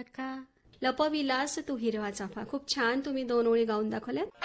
का. लपविलास तू हिरवा चाफा. खूप छान तुम्ही 2 ओळी गाऊन दाखवल्यात.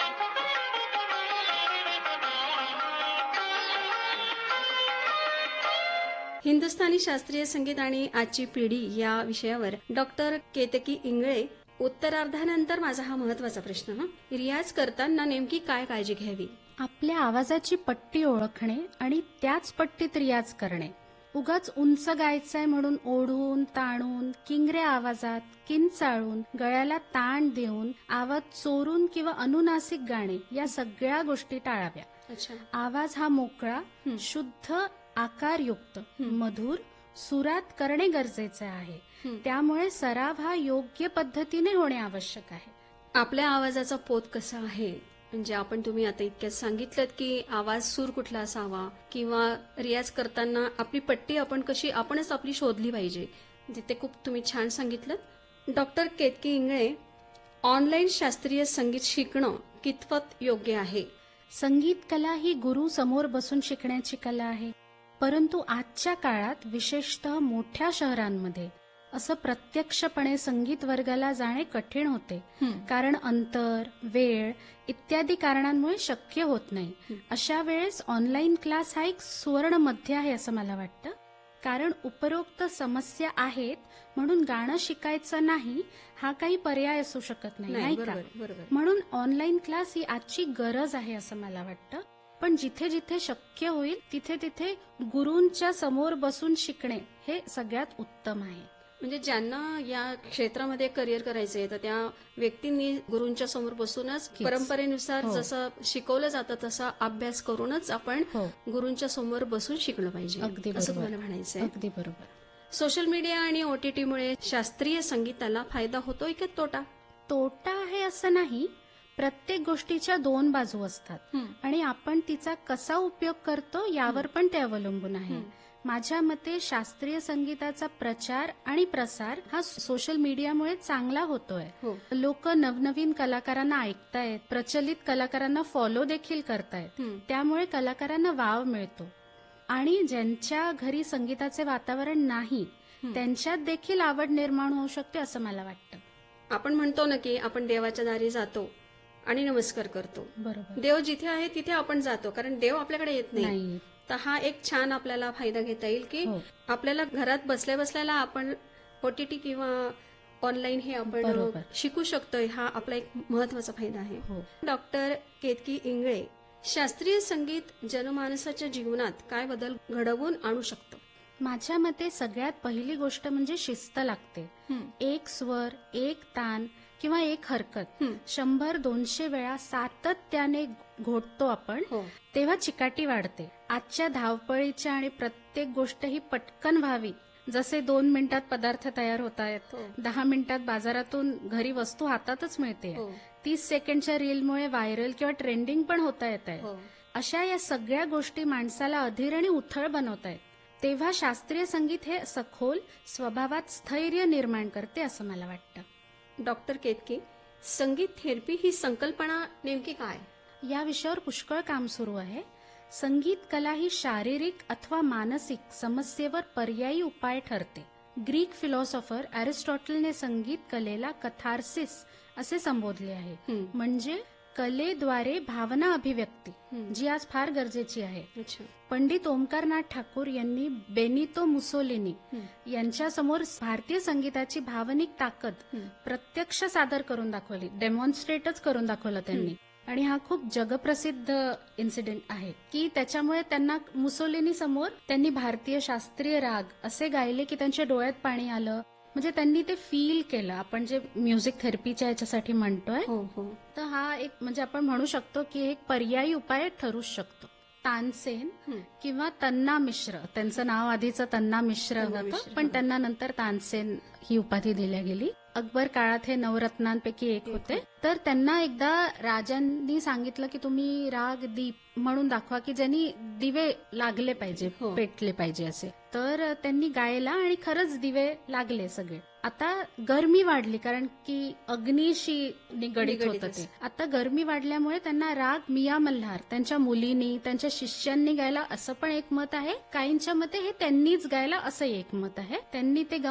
हिंदुस्थानी शास्त्रीय संगीत आणि आजची पिढी या विषयावर डॉक्टर केतकी इंगळे. उत्तरार्धानंतर माझा हा महत्वाचा प्रश्न. रियाज करताना नेमकी काय काळजी घ्यावी? आपल्या आवाजाची पट्टी ओळखणे आणि त्याच पट्टीत रियाज करणे. उगाच उंच गायचंय म्हणून ओढून ताणून किंगऱ्या आवाजात किंचाळून गळ्याला ताण देऊन आवाज चोरून किंवा अनुनासिक गाणे या सगळ्या गोष्टी टाळाव्या. अच्छा. आवाज हा मोकळा, शुद्ध, आकारयुक्त, मधुर सुरात करणे गरजेचे आहे. त्यामुळे सराव हा योग्य पद्धतीने होणे आवश्यक आहे. आपल्या आवाजाचा पोत कसा आहे, म्हणजे तुम्ही आता इतक्यात सांगितलं की आवाज सूर कुठला असावा किंवा रियाज करताना आपली पट्टी आपणच आपली शोधली पाहिजे, ते खूप तुम्ही छान सांगितलं. डॉक्टर केतकी इंगळे, ऑनलाईन शास्त्रीय संगीत शिकणं कितपत योग्य आहे? संगीत कला ही गुरु समोर बसून शिकण्याची कला आहे. परंतु आजच्या काळात विशेषतः मोठ्या शहरांमध्ये असं प्रत्यक्षपणे संगीत वर्गाला जाणे कठीण होते. कारण अंतर, वेळ इत्यादी कारणांमुळे शक्य होत नाही. अशा वेळेस ऑनलाईन क्लास हा एक सुवर्ण मध्य आहे असं मला वाटतं. कारण उपरोक्त समस्या आहेत म्हणून गाणं शिकायचं नाही हा काही पर्याय असू शकत नाही का. म्हणून ऑनलाईन क्लास ही आजची गरज आहे असं मला वाटतं. पण जिथे जिथे शक्य होईल तिथे तिथे गुरूंच्या समोर बसून शिकणे हे सगळ्यात उत्तम आहे. म्हणजे ज्यांना या क्षेत्रामध्ये करिअर करायचंय तर त्या व्यक्तींनी गुरूंच्या समोर बसूनच परंपरेनुसार जसं शिकवलं जातं तसा अभ्यास करूनच आपण गुरूंच्या समोर बसून शिकलं पाहिजे, असं तुम्हाला म्हणायचंय. अगदी बरोबर. सोशल मीडिया आणि ओटीटीमुळे शास्त्रीय संगीताला फायदा होतोय की तोटा? तोटा आहे असं नाही. प्रत्येक गोष्टीच्या 2 बाजू असतात आणि आपण तिचा कसा उपयोग करतो यावर पण ते अवलंबून आहे. माझ्या मते शास्त्रीय संगीताचा प्रचार आणि प्रसार हा सोशल मीडियामुळे चांगला होतोय. लोक नवनवीन कलाकारांना ऐकतायत, प्रचलित कलाकारांना फॉलो देखील करतायत. त्यामुळे कलाकारांना वाव मिळतो आणि ज्यांच्या घरी संगीताचे वातावरण नाही त्यांच्यात देखील आवड निर्माण होऊ शकते असं मला वाटतं. आपण म्हणतो ना की आपण देवाच्या दारी जातो आणि नमस्कार करतो. बरोबर. देव जिथे आहे तिथे आपण जातो, कारण देव आपल्याकडे येत नाही. तर हा एक छान आपल्याला फायदा घेता येईल की आपल्याला घरात बसल्या बसल्याला आपण ओटीटी किंवा ऑनलाईन हे आपण शिकू शकतोय. हा आपला एक महत्वाचा फायदा आहे. डॉक्टर केतकी इंगळे, शास्त्रीय संगीत जनमानसाच्या जीवनात काय बदल घडवून आणू शकतं? माझ्या मते सगळ्यात पहिली गोष्ट म्हणजे शिस्त लागते. एक स्वर, एक तान किंवा एक हरकत 100-200 वेळा सातत्याने घोटतो आपण, तेव्हा चिकाटी वाढते. आजच्या धावपळीच्या आणि प्रत्येक गोष्ट ही पटकन व्हावी, जसे 2 मिनिटात पदार्थ तयार होत आहेत, 10 मिनिटात बाजारातून घरी वस्तू हातातच मिळते, 30 सेकंडच्या रीलमुळे व्हायरल किंवा ट्रेंडिंग पण होता येत आहे. अशा या सगळ्या गोष्टी माणसाला अधीर आणि उथळ बनवतायत. तेव्हा शास्त्रीय संगीत हे सखोल स्वभावात स्थैर्य निर्माण करते असं मला वाटतं. डॉक्टर केतकी, संगीत थेरपी ही संकल्पना नेमकी काय? या विषयावर पुष्कळ काम सुरू आहे. संगीत कला ही शारीरिक अथवा मानसिक समस्येवर पर्यायी उपाय ठरते. ग्रीक फिलॉसॉफर अरिस्टॉटलने संगीत कलेला कथार्सिस असे संबोधले आहे. म्हणजे कलेद्वारे भावना अभिव्यक्ती, जी आज फार गरजेची आहे. पंडित ओमकारनाथ ठाकूर यांनी बेनितो मुसोलिनी यांच्या समोर भारतीय संगीताची भावनिक ताकद प्रत्यक्ष सादर करून दाखवली, डेमॉन्स्ट्रेटच करून दाखवलं त्यांनी. आणि हा खूप जगप्रसिद्ध इन्सिडेंट आहे की त्याच्यामुळे त्यांना मुसोलिनी समोर त्यांनी भारतीय शास्त्रीय राग असे गायले की त्यांच्या डोळ्यात पाणी आलं. म्हणजे त्यांनी ते फील केलं. आपण जे म्युझिक थेरपीच्या याच्यासाठी म्हणतोय, तर हा एक म्हणजे आपण म्हणू शकतो की एक पर्यायी उपाय ठरू शकतो. तानसेन किंवा तन्ना मिश्र, त्यांचं नाव आधीचं तन्ना मिश्र होतं, पण त्यांना नंतर तानसेन ही उपाधी दिल्या गेली. अकबर काळात हे नवरत्नांपैकी एक होते. तर त्यांना एकदा राजांनी सांगितलं की तुम्ही राग दीप म्हणून दाखवा की ज्यांनी दिवे लागले पाहिजे, पेटले पाहिजे असे. तर त्यांनी गायला आणि खरंच दिवे लागले सगळे. आता गरमी वाढली कारण की अग्नीशी निगडीत होतं ते. आता गरमी वाढल्यामुळे त्यांना राग मिया मल्हार त्यांच्या मुलींनी, त्यांच्या शिष्यांनी गायला असं पण एक मत आहे. काहींच्या मते हे त्यांनीच गायला असं एक मत आहे. त्यांनी ते गाऊन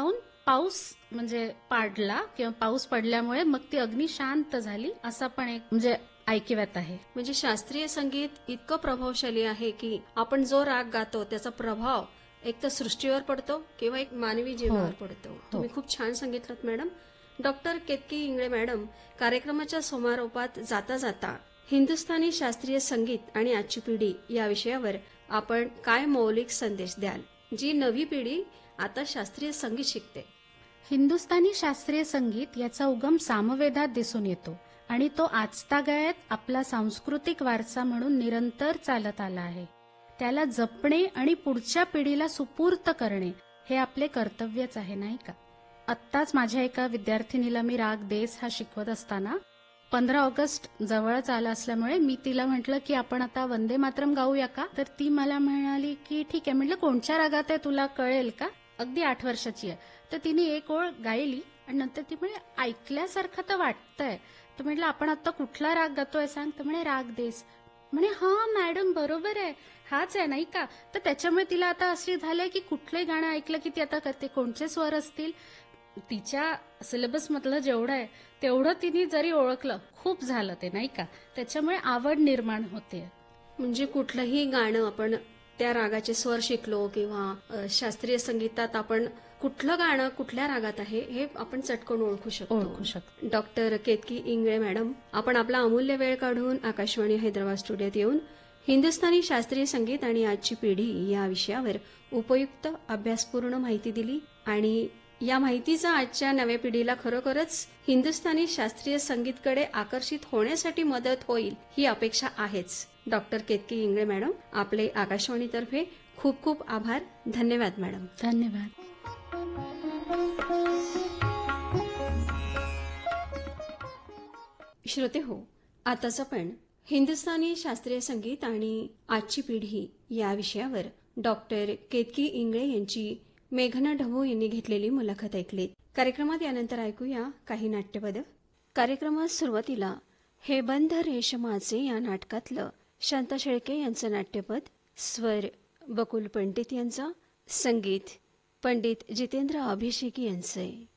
पाऊस म्हणजे पाडला किंवा पाऊस पडल्यामुळे मग ती अग्नी शांत झाली, असा पण एक म्हणजे ऐकिवात आहे. म्हणजे शास्त्रीय संगीत इतकं प्रभावशाली आहे की आपण जो राग गातो त्याचा प्रभाव एक तर सृष्टीवर पडतो किंवा एक मानवी जीवनावर पडतो. तुम्ही खूप छान सांगितलं madam. Doctor Ketaki Ingale madam, कार्यक्रमाच्या समारोपात जाता जाता हिंदुस्थानी शास्त्रीय संगीत आणि आजची पिढी या विषयावर आपण काय मौलिक संदेश द्याल, जी नवी पिढी आता शास्त्रीय संगीत शिकते? हिंदुस्थानी शास्त्रीय संगीत याचा उगम सामवेदात दिसून येतो आणि तो आजतागायत आपला सांस्कृतिक वारसा म्हणून निरंतर चालत आला आहे. त्याला जपणे आणि पुढच्या पिढीला सुपूर्त करणे हे आपले कर्तव्यच आहे, नाही का? आत्ताच माझ्या एका विद्यार्थिनीला मी राग देस हा शिकवत असताना 15 ऑगस्ट जवळच आला असल्यामुळे मी तिला म्हटलं की आपण आता वंदे मातरम गाऊया का? तर ती मला म्हणाली की ठीक आहे. म्हटलं कोणत्या रागात आहे तुला कळेल का? अगदी 8 वर्षाची आहे. तर तिने एक ओळ गायली आणि नंतर ती म्हणे ऐकल्यासारखं तर वाटतंय. तर म्हटलं आपण आता कुठला राग गातोय सांग? तर म्हणे राग देस. म्हणे हा मॅडम बरोबर आहे, हाच आहे नाही का? तर त्याच्यामुळे तिला आता अशी झालंय की कुठलंही गाणं ऐकलं की ती आता करते. कोणते स्वर असतील तिच्या सिलेबस मधलं जेवढं आहे तेवढं तिने जरी ओळखलं खूप झालं ते, नाही का? त्याच्यामुळे आवड निर्माण होते. म्हणजे कुठलंही गाणं आपण त्या रागाचे स्वर शिकलो किंवा शास्त्रीय संगीतात आपण कुठलं गाणं कुठल्या रागात आहे हे आपण चटकन ओळखू शकतो. डॉक्टर केतकी इंगळे मॅडम, आपण आपला अमूल्य वेळ काढून आकाशवाणी हैदराबाद स्टुडिओत येऊन हिंदुस्थानी शास्त्रीय संगीत आणि आजची पिढी या विषयावर उपयुक्त अभ्यासपूर्ण माहिती दिली आणि या माहितीचा आजच्या नव्या पिढीला खरोखरच हिंदुस्थानी शास्त्रीय संगीतकडे आकर्षित होण्यासाठी मदत होईल ही अपेक्षा आहेच. डॉक्टर केतकी इंगळे मॅडम, आपले आकाशवाणीतर्फे खूप खूप आभार. धन्यवाद मॅडम. धन्यवाद. श्रोते हो, आताच आपण हिंदुस्थानी शास्त्रीय संगीत आणि आजची पिढी या विषयावर डॉक्टर केतकी इंगळे यांची मेघना ढबू यांनी घेतलेली मुलाखत ऐकली. कार्यक्रमात यानंतर ऐकूया काही नाट्यपद. कार्यक्रमात सुरुवातीला हे बंध रेशमाचे या नाटकातलं शांता शेळके यांचं नाट्यपद, स्वर बकुल पंडित यांचा, संगीत पंडित जितेंद्र अभिषेकी यांचे.